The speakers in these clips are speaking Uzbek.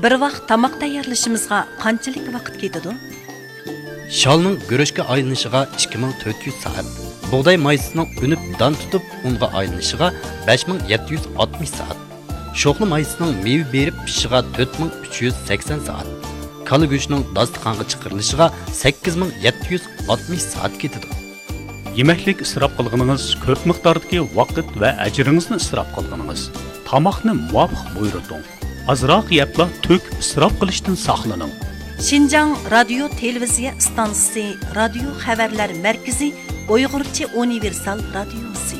Bir vaqt tamoq tayyorlashimizga qanchalik vaqt ketadi? Shalning go'rishga aylanishiga 2400 soat. Buğday maysining unib dan tutib unga aylanishiga 5760 soat. Sho'xli maysining meva berib pishishiga 4380 soat. Kala go'shtining dasturxonga chiqarilishiga 8760 soat ketadi. Yemeklik isrof qilganingiz, ko'p miqdordagi vaqt va ajringizni isrof qilganingiz. Tamoqni muvofiq buyurting. Azroq yebla to'k isrof qilishdan saqlaning. Şinjan Radyo Televiziya Stansiyasi, Radio Xabarlar Markazi, Uyg'urcha Universal Radiosi.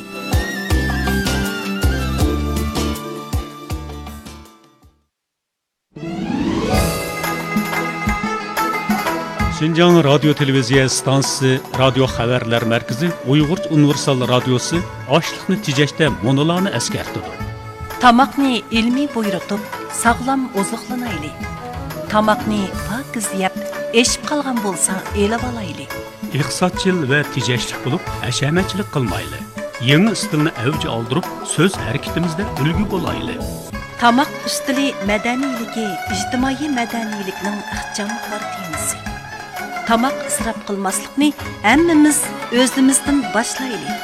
Şinjan Radyo Televiziya Stansiyasi, Radio Xabarlar Markazi, Uyg'urcha Universal Radiosi ochliqni tejashda monolarni eskartadi. Tamoqni ilmiy buyurtib, sog'lom oziqlanayli. Tamoqni pokiz yeb, eshib qolgan bo'lsa, elib olayli. Iqtisodchil va tejashlik bo'lib, hashamatchilik qilmayli. Yangi stilni avj oldirib, so'z harakatimizda ulgu bo'layli. Tamoq ustili madaniyligi, ijtimoiy madaniylikning ixchamkor temasi. Tamoq isrof qilmaslikni hammamiz o'zimizdan boshlaylik.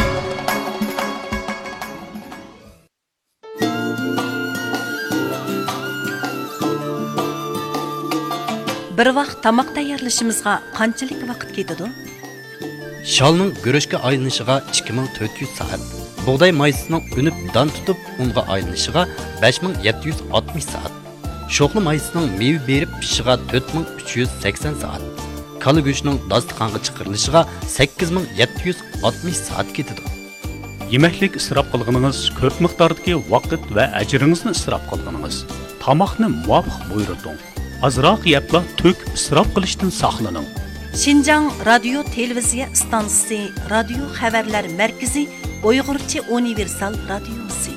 Bir vaqt tamoq tayyorlashimizga qanchalik vaqt ketadi? Shalning go'rishga aylanishiga 2400 soat. Buğday maysining unib dan tutib unga aylanishiga 5760 soat. Sho'xli maysining meva berib pishishiga 4380 soat. Kala go'shtining dasturxonga chiqarilishiga 8760 soat ketadi. Yemeklik isrof qilganingiz, ko'p miqdordagi vaqt va ajringizni isrof qilganingiz. Tamoqni muvofiq buyurting. Azroq yebla to'k isrof qilishdan saqlaning. Şinjan Radyo Televiziya Stansiyasi, Radio Xabarlar Markazi, Uyg'urcha Universal Radiosi.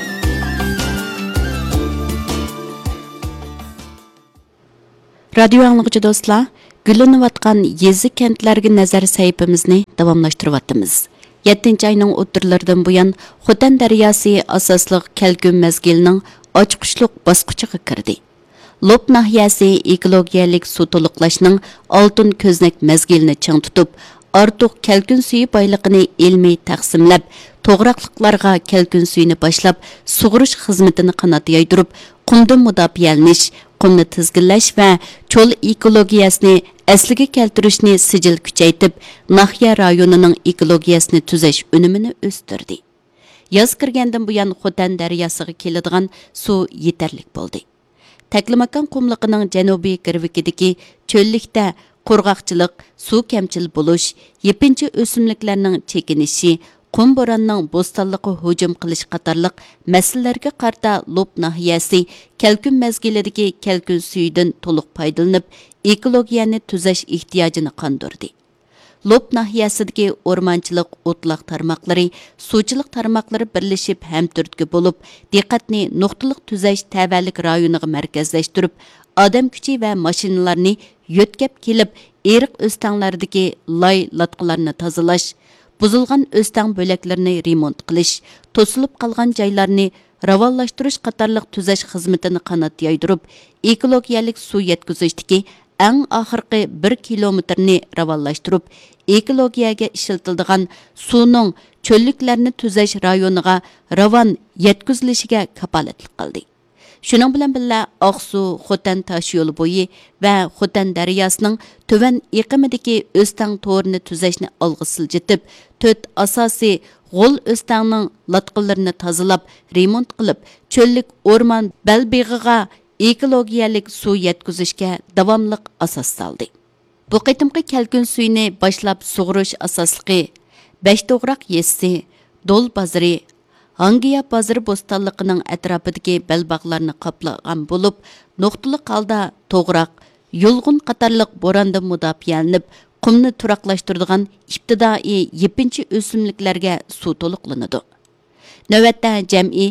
Radio anlıqçı dostlar, güllanıvatqan yezi kentlarga nazar sayfimizni davomlashtiryapmiz. 7-ayning o'ttirlaridan buyon Xotan daryosi asosliq kelgum mezgilining ochqishliq bosqichiga kirdi. Lop nahiyasi ekologiyalik suv to'liqlashning oltin ko'znak mezgilini ching tutib, ortiq kelkun suyi boyligini ilmiy taqsimlab, to'g'raqliqlarga kelkun suyini boshlab, sug'urish xizmatini qanot yaydirib, qumdan mudofiyalanish, qumni tizginlash va cho'l ekologiyasini asliga keltirishni sijil kuchaytib, nahiya rayonining ekologiyasini tuzash unumini o'stirdi. Yoz kirgandan buyon Xotan daryosiga keladigan suv yetarli bo'ldi. Taklimakan qumliqining janubiy girvikidagi cho'llikda qurg'oqchilik, suv kamchil bo'lish, yepinchi o'simliklarning chekinishi, qum bo'ronning bo'stonliqqa hujum qilish qatorliq masalalarga qarta Lop nahiyasi kelkun mezgilidagi kelkun suyidan to'liq foydalanib, ekologiyani tuzash ehtiyojini qondirdi. Lop nahiyasidagi o'rmonchilik, o'tloq tarmoqlari, suvchilik tarmoqlari birlashib hamturtki bo'lib, diqqatni nuqtaliq tuzash tavallik rayoniga markazlashtirib, odam kuchi va mashinalarni yo'tkab kelib, eriq o'stanglardagi loy latqalarni tozalash, buzilgan o'stang bo'laklarini remont qilish, to'silib qolgan joylarni ravonlashtirish qatorliq tuzash xizmatini qanot yaydirib, ekologiyalik suv yetkazishdagi eng oxirgi 1 kilometrni ravonlashtirib, ekologiyaga ishlatiladigan suvning cho'lliklarni tuzash rayoniga ravon yetkazilishiga kafolatlik qildi. Shuning bilan birga Oqsuv, Xotan tosh yo'li bo'yi va Xotan daryosining tuvan iqimidagi o'stang to'rini tuzashni olg'a siljitib, 4 asosiy g'ol o'stangning latqalarini tozalab, remont qilib, cho'llik o'rmon balbig'iga ekologiyalik suv yetkazishga davomliq asos soldi. Bu qitimqi kelkun suyini boshlab sug'urish asosligi 5 to'g'raq yesi, Dol bozori, Hangiya bozori bo'stonliqining atrofidagi belbog'larni qoplagan bo'lib, nuqtali holda to'g'raq, yulg'un qatorliq bo'rondan mudofiyalанib, qumni turaqlashtiradigan ibtidoiy yepinchi o'simliklarga suv to'liqlanadi. Navbatda jam'i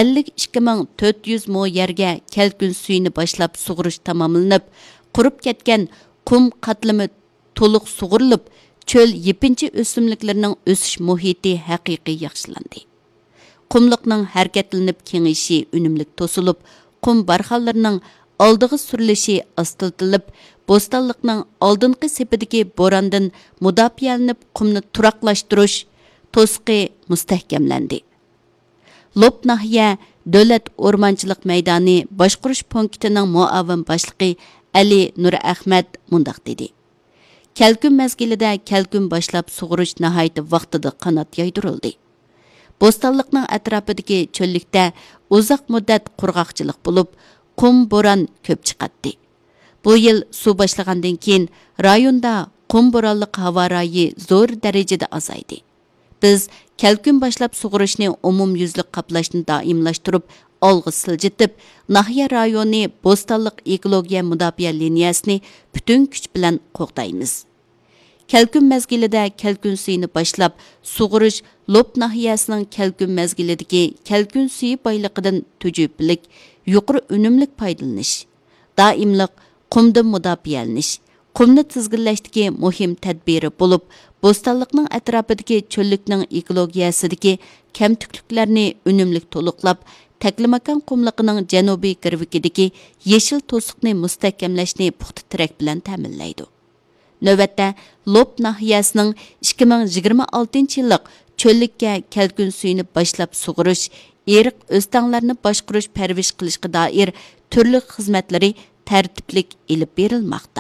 52.400 mo yerga kelkun suyini boshlab sug'urish tamomlanib, qurib ketgan qum qatlami to'liq sug'urilib, cho'l yepinchi o'simliklarning o'sish muhiti haqiqiy yaxshilandi. Qumliqning harakatlanib kengishi unumlik to'silib, qum barxanlarining aldığı sürülüşü astiltilib, Bo'stonliqning oldingi sepidagi bo'rondan mudofialanib qumni turaqlashtirish to'siqi mustahkamlandi. Lop nahiya Davlat o'rmonchilik maydoni boshqarish punktining muavin boshlig'i Ali Nur Ahmad mundaq dedi. Kelkun mezgilida kelkun boshlab sug'urish nihoyat vaqtida qanot yaydirildi. Bo'stonliqning atrofidagi cho'llikda uzoq muddat qurg'oqchilik bo'lib, qum bo'ron ko'p chiqatdi. Bu yil suv boshlagandan keyin rayonda qum bo'ronliq havo rayi zo'r darajada azaydi. Biz kelkun boshlab sug'urishni umumyuzlik qoplashni doimlashtirib, olg'a siljitib, nahiya rayoni Bo'stonliq ekologiya mudofaa liniyasini butun kuch bilan qo'g'daymiz. Kelkun mezgilida kelkun suyini boshlab sug'urish Lop nahiyasining kelkun mezgilidagi kelkun suyi boyliqidan tujublik, yuqori unumlik foydalanish, doimliq qumdan mudofialanish, qumni tizginlashdagi muhim tadbiri bo'lib, Bo'stonliqning atrofidagi cho'llikning ekologiyasidagi kamtukliklarni unumlik to'liqlab, Taklimakan qumliqining janubiy girvikidagi yeshil to'siqni mustahkamlashni puxta tirak bilan ta'minlaydi. Navbatda Lop nahiyasining 2026-yillik cho'llikka kelkun suyini boshlab sug'urish, eriq o'stanglarni boshqarish parvish qilishga doir turli xizmatlari tartiblik ilib berilmoqda.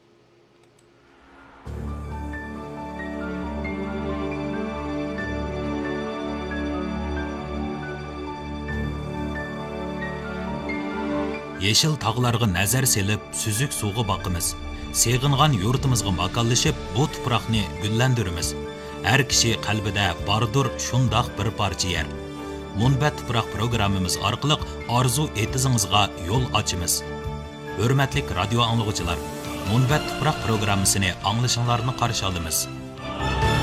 Yeşil tağlarga nazar selib, süzük suğu bakımız. Seğingan yurtimizga makanlashib, bu tuproqni gullandirimiz. Her kişi qalbida bardur şundaq bir parça yer. Munbat tuproq programmamiz orqali arzu etizingizga yo'l ochimiz. Hurmatli radio anglovchilar, Munbat tuproq programmasini anglashinglarni qarshi olamiz.